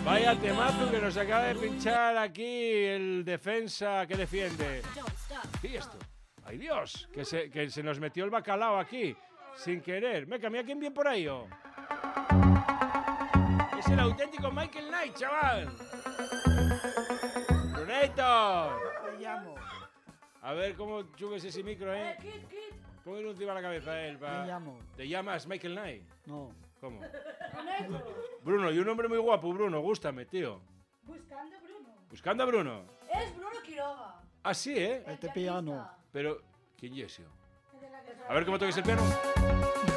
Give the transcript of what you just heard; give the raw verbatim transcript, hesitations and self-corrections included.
Vaya temazo que nos acaba de pinchar aquí el defensa que defiende. ¿Qué es esto? ¡Ay, Dios! Que se, que se nos metió el bacalao aquí, sin querer. Meca, mira quién viene por ahí, oh. Es el auténtico Michael Knight, chaval. Brunator. Te llamo. A ver cómo subes ese micro, ¿eh? Eh, Kit, Kit. Ponle encima la cabeza, él. Pa... Te llamo. ¿Te llamas Michael Knight? No. ¿Cómo? Bruneto. Bruno, y un hombre muy guapo, Bruno. Gústame, tío. Buscando a Bruno. Buscando a Bruno. Es Bruno Quiroga. Ah, sí, ¿eh? Este piano. Pero, ¿quién es yo? El de la que- A ver cómo toques el piano.